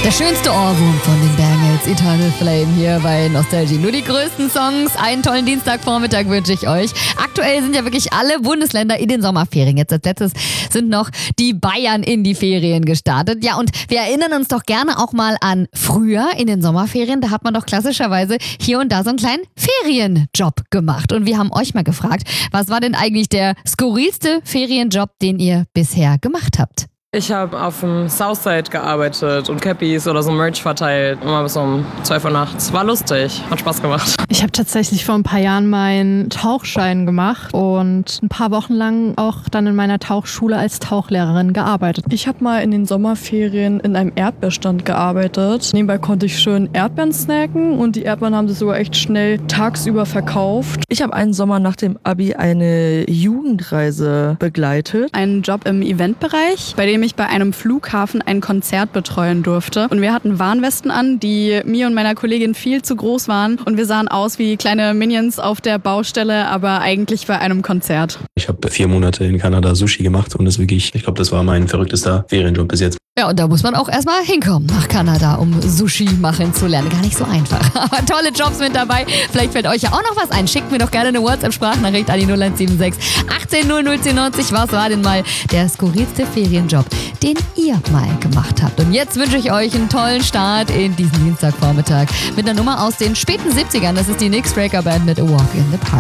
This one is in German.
Der schönste Ohrwurm von den Bangles, Eternal Flame hier bei Nostalgie. Nur die größten Songs. Einen tollen Dienstagvormittag wünsche ich euch. Aktuell sind ja wirklich alle Bundesländer in den Sommerferien. Jetzt als letztes sind noch die Bayern in die Ferien gestartet. Ja, und wir erinnern uns doch gerne auch mal an früher in den Sommerferien. Da hat man doch klassischerweise hier und da so einen kleinen Ferienjob gemacht. Und wir haben euch mal gefragt, was war denn eigentlich der skurrilste Ferienjob, den ihr bisher gemacht habt? Ich habe auf dem Southside gearbeitet und Cappies oder so Merch verteilt. Immer bis um 12 Uhr nachts. War lustig, hat Spaß gemacht. Ich habe tatsächlich vor ein paar Jahren meinen Tauchschein gemacht und ein paar Wochen lang auch dann in meiner Tauchschule als Tauchlehrerin gearbeitet. Ich habe mal in den Sommerferien in einem Erdbeerstand gearbeitet. Nebenbei konnte ich schön Erdbeeren snacken und die Erdbeeren haben sie sogar echt schnell tagsüber verkauft. Ich habe einen Sommer nach dem Abi eine Jugendreise begleitet. Einen Job im Eventbereich, bei dem ich bei einem Flughafen ein Konzert betreuen durfte. Und wir hatten Warnwesten an, die mir und meiner Kollegin viel zu groß waren. Und wir sahen aus wie kleine Minions auf der Baustelle, aber eigentlich bei einem Konzert. Ich habe 4 Monate in Kanada Sushi gemacht und das wirklich, ich glaube, das war mein verrücktester Ferienjob bis jetzt. Ja, und da muss man auch erstmal hinkommen nach Kanada, um Sushi machen zu lernen. Gar nicht so einfach. Aber tolle Jobs mit dabei. Vielleicht fällt euch ja auch noch was ein. Schickt mir doch gerne eine WhatsApp-Sprachnachricht an die 0176 18 00 10 90. Was war denn mal der skurrilste Ferienjob, den ihr mal gemacht habt? Und jetzt wünsche ich euch einen tollen Start in diesen Dienstagvormittag mit einer Nummer aus den späten 70ern. Das ist die Nick Straker Band mit A Walk in the Park.